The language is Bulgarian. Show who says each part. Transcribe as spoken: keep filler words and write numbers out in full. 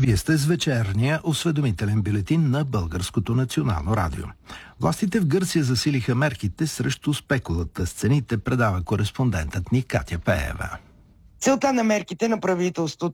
Speaker 1: Вие сте с вечерния осведомителен бюлетин на Българското национално радио. Властите в Гърция засилиха мерките срещу спекулата с цените, предава кореспондентът ни Катя Пеева.
Speaker 2: Целта на мерките на правителството